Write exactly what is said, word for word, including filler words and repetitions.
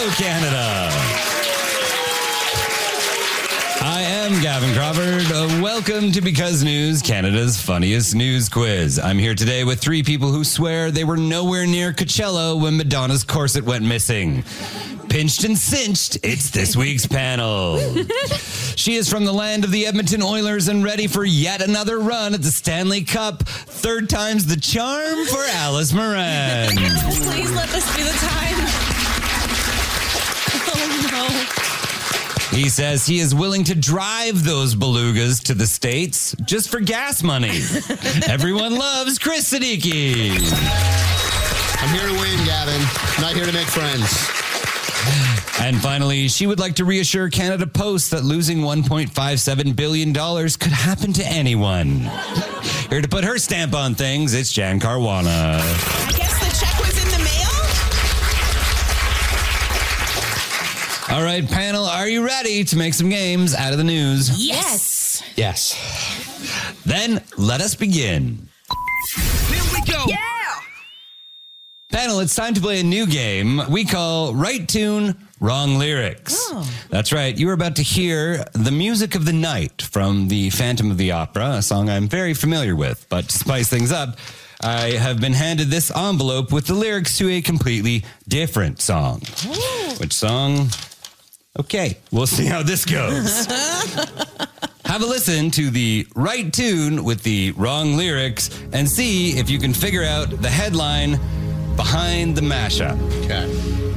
Hello, Canada. I am Gavin Crawford. Uh, welcome to Because News, Canada's funniest news quiz. I'm here today with three people who swear they were nowhere near Coachella when Madonna's corset went missing. Pinched and cinched, it's this week's panel. She is from the land of the Edmonton Oilers and ready for yet another run at the Stanley Cup. Third time's the charm for Alice Moran. Please let this be the time. Oh, no. He says he is willing to drive those belugas to the States just for gas money. Everyone loves Chris Siddiqui. I'm here to win, Gavin. Not here to make friends. And finally, she would like to reassure Canada Post that losing one point five seven billion dollars could happen to anyone. Here to put her stamp on things, it's Jan Caruana. I guess the check was in the mail? All right, panel, are you ready to make some games out of the news? Yes. Yes. Then let us begin. Here we go. Yeah. Panel, it's time to play a new game we call Right Tune, Wrong Lyrics. Oh. That's right. You are about to hear the music of the night from the Phantom of the Opera, a song I'm very familiar with. But to spice things up, I have been handed this envelope with the lyrics to a completely different song. Ooh. Which song? Okay, we'll see how this goes. Have a listen to the right tune with the wrong lyrics and see if you can figure out the headline behind the mashup. Okay.